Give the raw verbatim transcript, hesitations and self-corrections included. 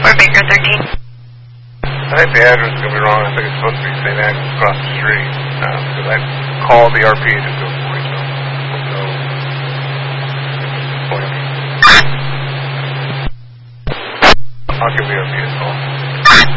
for Baker thirteen. I think the address is going to be wrong. I think it's supposed to be Saint Agnes across the street. Um, because I called the R P to go for it. So, so I'll give the R P a call.